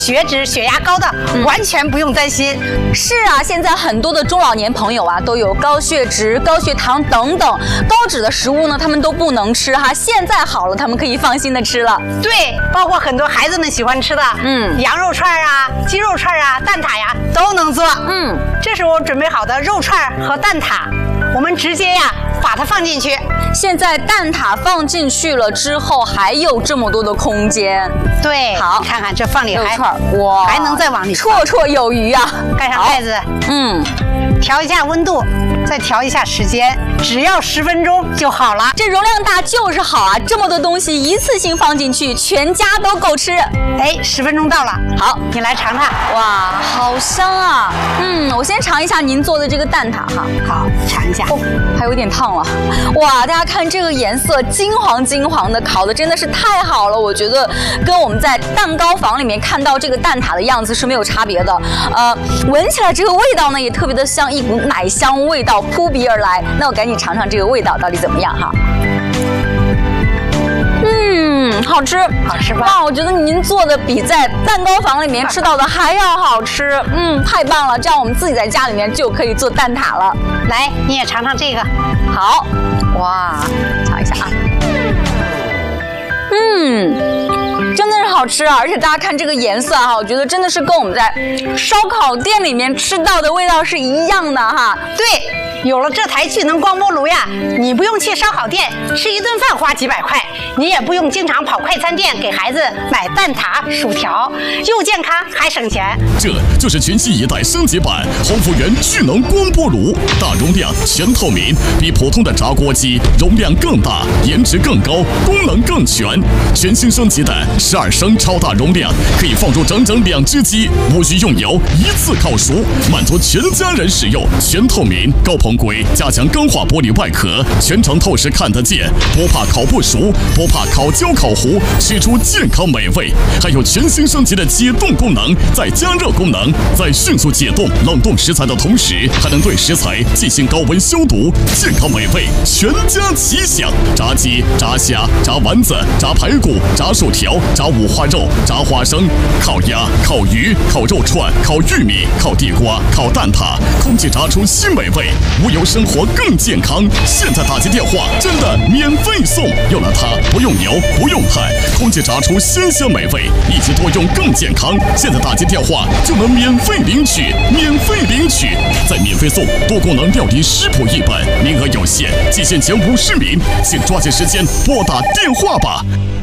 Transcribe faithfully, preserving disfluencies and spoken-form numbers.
血脂、血压高的、嗯、完全不用担心。 是啊，现在很多的中老年朋友啊，都有高血脂、高血糖等等高脂的食物呢，他们都不能吃哈。现在好了，他们可以放心的吃了。 对，包括很多孩子们喜欢吃的，嗯，羊肉串啊、鸡肉串啊、蛋挞呀，都能做。嗯，这是我准备好的肉串和蛋挞，我们直接呀把它放进去。 现在蛋挞放进去了之后，还有这么多的空间。 对，好，看看这放里还哇， 还能再往里绰绰有余啊！ 盖上盖子，嗯，调一下温度，再调一下时间，只要十分钟就好了。 这容量大就是好啊！这么多东西一次性放进去，全家都够吃。 哎，十分钟到了，好，你来尝尝。 哇，好香啊！嗯，我先尝一下您做的这个蛋挞哈。 好，尝一下。 哦，还有点烫了。哇，大家看这个颜色，金黄金黄的，烤的真的是太好了。我觉得跟我们在蛋糕房里面看到这个蛋挞的样子是没有差别的。呃，闻起来这个味道呢，也特别的香，一股奶香味道扑鼻而来。那我赶紧尝尝这个味道到底怎么样哈。嗯，好吃， 好吃吧？ 哇，我觉得您做的比在蛋糕房里面吃到的还要好吃。嗯，太棒了，这样我们自己在家里面就可以做蛋挞了。 来，你也尝尝这个。 好，哇，尝一下啊。嗯，真的是好吃啊！而且大家看这个颜色哈，我觉得真的是跟我们在烧烤店里面吃到的味道是一样的哈。 对，有了这台智能光波炉呀，你不用去烧烤店吃一顿饭花几百块，你也不用经常跑快餐店给孩子买蛋挞、薯条，又健康还省钱。 这就是全新一代升级版红福源智能光波炉，大容量、全透明，比普通的炸锅机容量更大，颜值更高，功能更全。全新升级的十二升超大容量，可以放入整整两只鸡，无需用油，一次烤熟，满足全家人使用。全透明高棚规加强钢化玻璃外壳，全程透视看得见，不怕烤不熟，不怕烤焦烤糊，吃出健康美味。还有全新升级的解冻功能，再加热功能，在迅速解冻冷冻食材的同时，还能对食材进行高温消毒，健康美味全家齐享。炸鸡、炸虾、炸丸子、炸排骨、炸薯条、炸五花肉、炸花生、烤鸭、烤鱼、烤肉串、烤玉米、烤地瓜、烤蛋挞，空气炸出新美味，无油生活更健康。现在打接电话真的免费送，有了它不用油不用碳，空气炸出鲜香美味，一起多用更健康。现在打接电话就能免费领取，免费领取，再免费送多功能料理食谱一本，名额有限，仅限前五十名，请抓紧时间拨打电话吧。